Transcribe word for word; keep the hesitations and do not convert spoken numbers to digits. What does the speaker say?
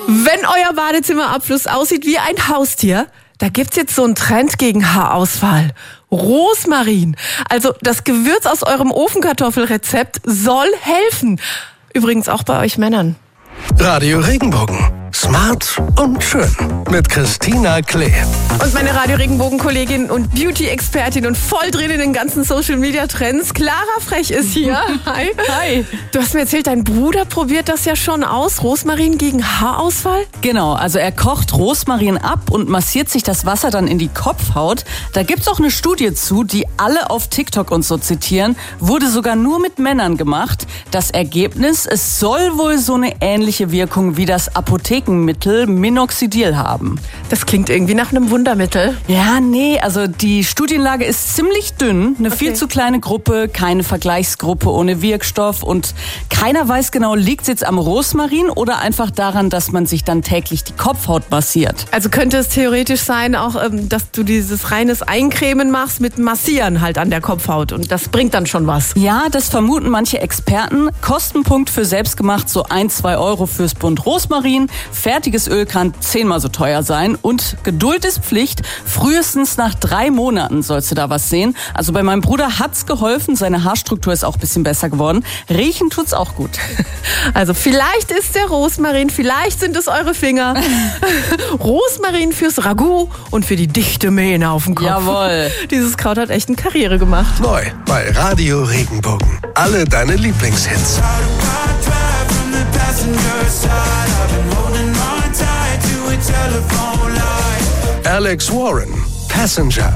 Wenn euer Badezimmerabfluss aussieht wie ein Haustier, da gibt's jetzt so einen Trend gegen Haarausfall. Rosmarin, also das Gewürz aus eurem Ofenkartoffelrezept, soll helfen. Übrigens auch bei euch Männern. Radio Regenbogen. Smart und schön. Mit Christina Klee. Und meine Radio Regenbogen-Kollegin und Beauty-Expertin und voll drin in den ganzen Social-Media-Trends, Clara Frech ist hier. Hi. Hi. Du hast mir erzählt, dein Bruder probiert das ja schon aus. Rosmarin gegen Haarausfall? Genau, also er kocht Rosmarin ab und massiert sich das Wasser dann in die Kopfhaut. Da gibt's auch eine Studie zu, die alle auf TikTok und so zitieren. Wurde sogar nur mit Männern gemacht. Das Ergebnis, es soll wohl so eine ähnliche Wirkung wie das Apothekenmittel Minoxidil haben. Das klingt irgendwie nach einem Wundermittel. Ja, nee, also die Studienlage ist ziemlich dünn. Eine Okay. viel zu kleine Gruppe, keine Vergleichsgruppe ohne Wirkstoff und keiner weiß genau, liegt es jetzt am Rosmarin oder einfach daran, dass man sich dann täglich die Kopfhaut massiert. Also könnte es theoretisch sein, auch, ähm, dass du dieses reines Eincremen machst mit Massieren halt an der Kopfhaut und das bringt dann schon was. Ja, das vermuten manche Experten. Kostenpunkt für selbstgemacht so ein, zwei Euro fürs Bund Rosmarin. Fertiges Öl kann zehnmal so teuer sein und Geduld ist Pflicht. Frühestens nach drei Monaten sollst du da was sehen. Also bei meinem Bruder hat's geholfen. Seine Haarstruktur ist auch ein bisschen besser geworden. Riechen tut's auch gut. Also vielleicht ist der Rosmarin, vielleicht sind es eure Finger. Rosmarin fürs Ragout und für die dichte Mähne auf dem Kopf. Jawohl. Dieses Kraut hat echt eine Karriere gemacht. Neu bei Radio Regenbogen. Alle deine Lieblingshits. Alex Warren, Passenger.